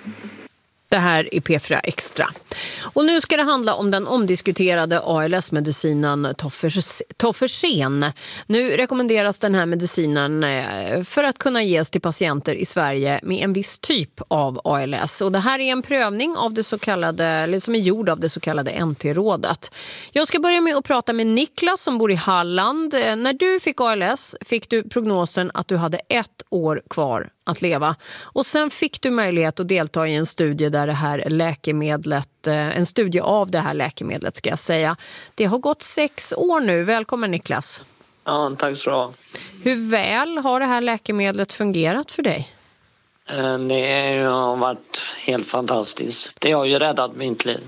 Det här är P4 Extra. Och nu ska det handla om den omdiskuterade ALS-medicinen Tofersen. Nu rekommenderas den här medicinen för att kunna ges till patienter i Sverige med en viss typ av ALS. Och det här är en prövning av det så kallade, eller som är gjord av det så kallade NT-rådet. Jag ska börja med att prata med Niklas som bor i Halland. När du fick ALS fick du prognosen att du hade 1 år kvar att leva. Och sen fick du möjlighet att delta i en studie där det här läkemedlet, en studie av det här läkemedlet ska jag säga. Det har gått 6 år nu. Välkommen Niklas. Ja, tack så bra. Hur väl har det här läkemedlet fungerat för dig? Det har varit helt fantastiskt. Det har ju räddat mitt liv.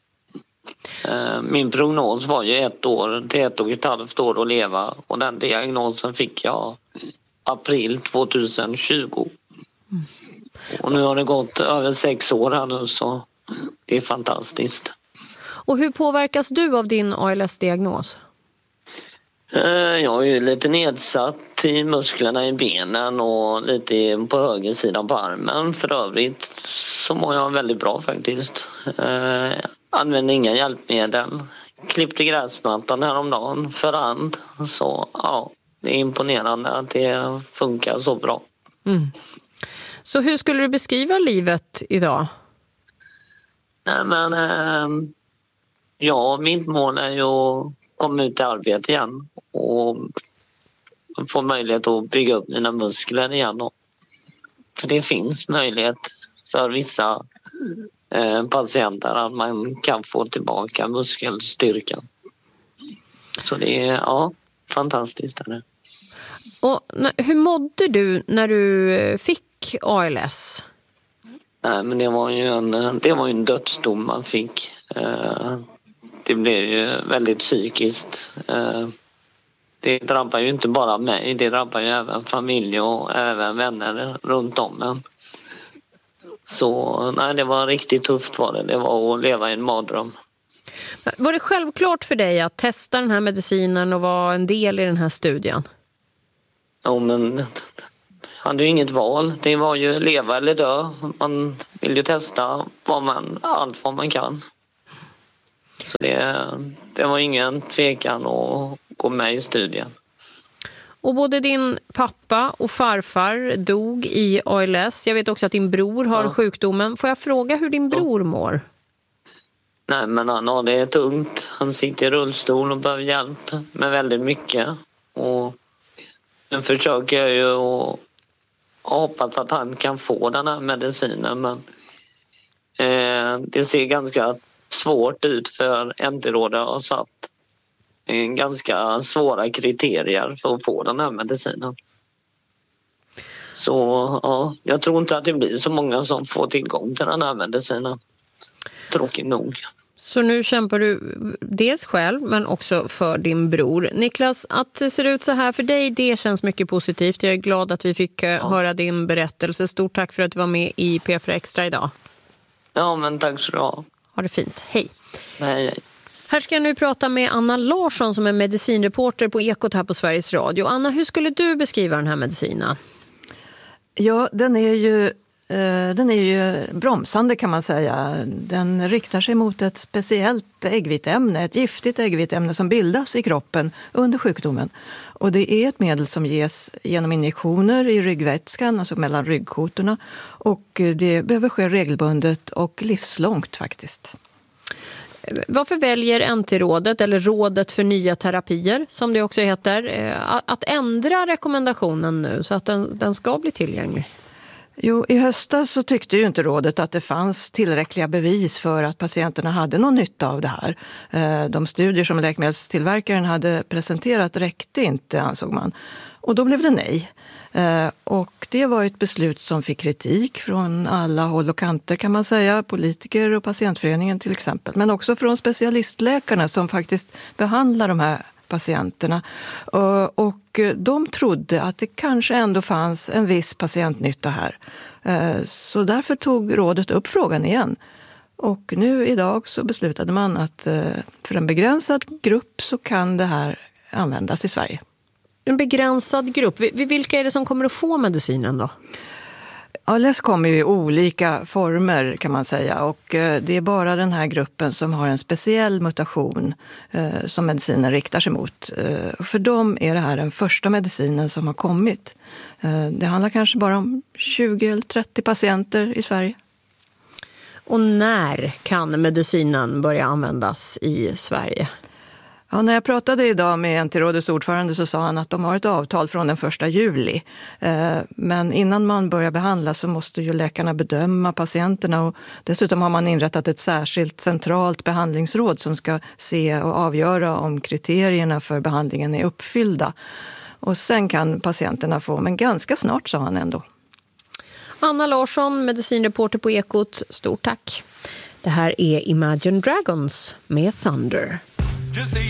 Min prognos var ju 1 år till 1,5 år att leva. Och den diagnosen fick jag april 2020. Och nu har det gått över 6 år här nu, så det är fantastiskt. Och hur påverkas du av din ALS-diagnos? Jag är ju lite nedsatt i musklerna i benen och lite på höger sidan på armen. För övrigt så mår jag väldigt bra faktiskt. Använder inga hjälpmedel. Klippte gräsmattan häromdagen för hand. Så ja, det är imponerande att det funkar så bra. Mm. Så hur skulle du beskriva livet idag? Nej, men mitt mål är ju att komma ut i arbete igen och få möjlighet att bygga upp mina muskler igen då. För det finns möjlighet för vissa patienter att man kan få tillbaka muskelstyrkan. Så det är fantastiskt. Och hur mådde du när du fick ALS? Nej, men det var ju en dödsdom man fick. Det blev ju väldigt psykiskt. Det drabbar ju inte bara mig, det drabbar ju även familj och även vänner runt om en. Så nej, det var riktigt tufft var det. Det var att leva i en mardröm. Var det självklart för dig att testa den här medicinen och vara en del i den här studien? Ja, men jag hade ju inget val. Det var ju leva eller dö. Man vill ju testa allt vad man kan. Så det var ingen tvekan att gå med i studien. Och både din pappa och farfar dog i ALS. Jag vet också att din bror har sjukdomen. Får jag fråga hur din bror mår? Nej, men han har det tungt. Han sitter i rullstol och behöver hjälp med väldigt mycket. Och nu försöker jag ju att hoppas att han kan få den här medicinen. Men det ser ganska svårt ut för NT-rådet har satt ganska svåra kriterier för att få den här medicinen. Så ja, jag tror inte att det blir så många som får tillgång till den här medicinen. Tråkigt nog. Så nu kämpar du dels själv men också för din bror. Niklas, att det ser ut så här för dig, det känns mycket positivt. Jag är glad att vi fick höra din berättelse. Stort tack för att du var med i P4 Extra idag. Ja, men tack så bra. Ha det fint. Hej. Nej. Här ska jag nu prata med Anna Larsson som är medicinreporter på Ekot här på Sveriges Radio. Anna, hur skulle du beskriva den här medicinen? Ja, den är ju bromsande kan man säga. Den riktar sig mot ett speciellt äggviteämne, ett giftigt äggviteämne som bildas i kroppen under sjukdomen. Och det är ett medel som ges genom injektioner i ryggvätskan, alltså mellan ryggkotorna. Och det behöver ske regelbundet och livslångt faktiskt. Varför väljer NT-rådet, eller Rådet för nya terapier som det också heter, att ändra rekommendationen nu så att den ska bli tillgänglig? Jo, i höstas så tyckte ju inte rådet att det fanns tillräckliga bevis för att patienterna hade någon nytta av det här. De studier som läkemedelstillverkaren hade presenterat räckte inte, ansåg man. Och då blev det nej. Och det var ett beslut som fick kritik från alla håll och kanter kan man säga, politiker och patientföreningen till exempel. Men också från specialistläkarna som faktiskt behandlar de här patienterna. Och de trodde att det kanske ändå fanns en viss patientnytta här. Så därför tog rådet upp frågan igen. Och nu idag så beslutade man att för en begränsad grupp så kan det här användas i Sverige. En begränsad grupp. Vilka är det som kommer att få medicinen då? ALS kommer ju i olika former kan man säga, och det är bara den här gruppen som har en speciell mutation som medicinen riktar sig mot. För dem är det här den första medicinen som har kommit. Det handlar kanske bara om 20 eller 30 patienter i Sverige. Och när kan medicinen börja användas i Sverige? Ja, när jag pratade idag med NT-rådets ordförande så sa han att de har ett avtal från den 1 juli. Men innan man börjar behandla så måste ju läkarna bedöma patienterna, och dessutom har man inrättat ett särskilt centralt behandlingsråd som ska se och avgöra om kriterierna för behandlingen är uppfyllda. Och sen kan patienterna få, men ganska snart, sa han ändå. Anna Larsson, medicinreporter på Ekot, stort tack. Det här är Imagine Dragons med Thunder.